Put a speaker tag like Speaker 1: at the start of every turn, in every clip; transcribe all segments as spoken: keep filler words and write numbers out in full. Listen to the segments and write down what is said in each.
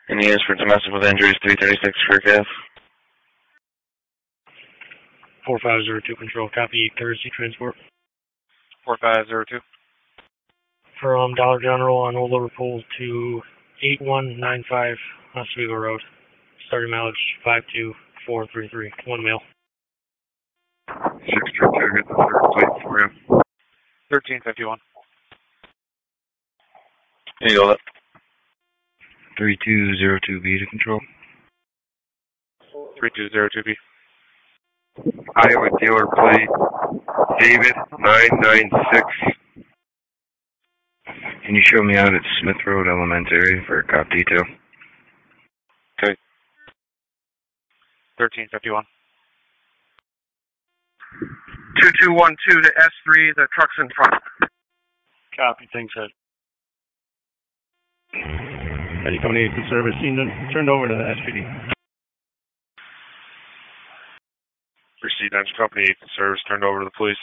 Speaker 1: Any use for domestic with injuries, three thirty-six for F.
Speaker 2: four five zero two control, copy Thursday transport.
Speaker 3: four five zero two.
Speaker 2: From Dollar General on Holdover Pool to eight one nine five Oswego Road. Starting mileage five two four three three. One mail.
Speaker 1: six two two, get the third plate for you.
Speaker 3: thirteen fifty-one.
Speaker 1: Can you go up? three two zero two B to control.
Speaker 3: three two zero two B.
Speaker 1: Iowa dealer plate, David nine nine six. Can you show me out at Smith Road Elementary for a cop detail?
Speaker 3: Okay. thirteen fifty-one.
Speaker 4: two two one two to S three, the truck's in front.
Speaker 2: Copy, thanks, Ed.
Speaker 5: Eddie Company eight service, seen turned over to the S P D.
Speaker 1: Received on Company eight service, turned over to the police.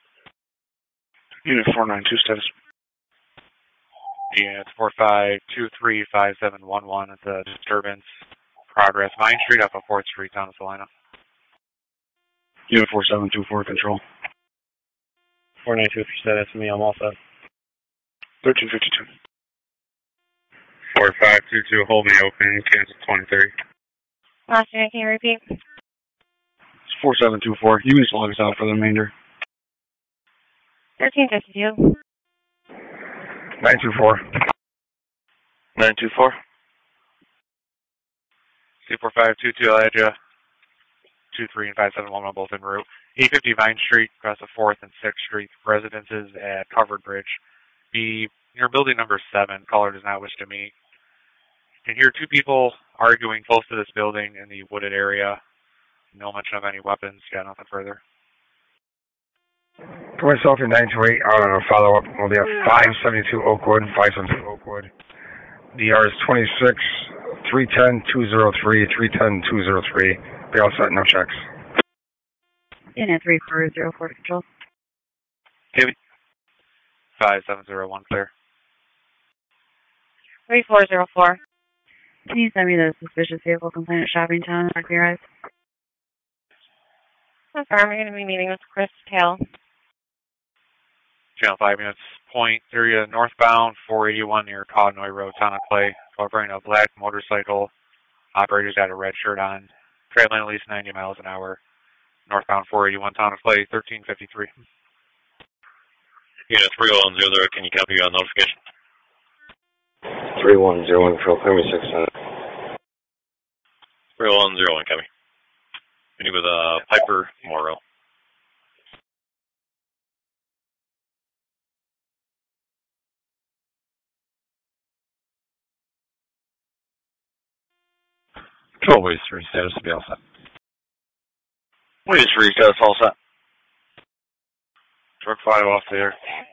Speaker 4: Unit four nine two status.
Speaker 3: Unit four five two three five seven one one at the disturbance. Progress Vine Street off of fourth Street, down to Salina.
Speaker 4: Unit four seven two four control.
Speaker 2: four nine two for status, me, I'm all set.
Speaker 4: thirteen fifty-two.
Speaker 1: four five two two, hold me open, cancel twenty-three.
Speaker 6: Last unit, can you repeat?
Speaker 4: It's four seven two four. You can just log us out for the remainder.
Speaker 6: thirteen fifty-two.
Speaker 4: nine two four.
Speaker 1: nine two four.
Speaker 3: two four five two two, Elijah. two three and five seven one one, both en route. eight fifty Vine Street, across the fourth and sixth Street. Residences at Covered Bridge. Be near building number seven. Caller does not wish to meet. You can hear two people arguing close to this building in the wooded area. No mention of any weapons. Got nothing further.
Speaker 4: For myself in nine two eight, out on a follow-up. We'll be at five seventy-two Oakwood, five seventy-two Oakwood. D R is twenty-six, three ten two oh three, three ten two oh three. Be all set, no checks.
Speaker 6: Unit three four zero four control.
Speaker 3: David. five seven zero one, clear.
Speaker 6: three four zero four. Can you send me the suspicious vehicle complaint at Shopping Town and your eyes? Confirm, we're going to be meeting with Chris Tail.
Speaker 3: Channel five units, point area northbound, four eighty-one near Cotnoy Road, Town of Clay. Covering a black motorcycle. Operators got a red shirt on. Traveling at least ninety miles an hour. Northbound four eighty-one, Town of Clay, thirteen fifty-three.
Speaker 1: Unit three one zero zero, can you copy on notification?
Speaker 7: three one zero one, control, clear me six hundred.
Speaker 1: three one zero one, copy. Meeting with uh, Piper Morrow. Control waste three, status to be all set. Waste three, status all set. Truck five off there.